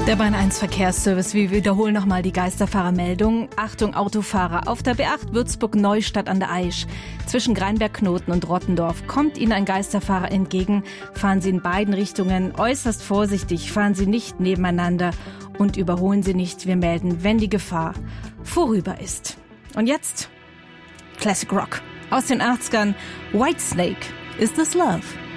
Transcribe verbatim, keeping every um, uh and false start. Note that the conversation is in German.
Der Bahn eins Verkehrsservice. Wir wiederholen nochmal die Geisterfahrermeldung. Achtung Autofahrer, auf der B acht Würzburg-Neustadt an der Aisch. Zwischen Greinberg-Knoten und Rottendorf kommt Ihnen ein Geisterfahrer entgegen. Fahren Sie in beiden Richtungen äußerst vorsichtig, fahren Sie nicht nebeneinander und überholen Sie nicht. Wir melden, wenn die Gefahr vorüber ist. Und jetzt Classic Rock aus den achtzigern. Whitesnake, Is This Love?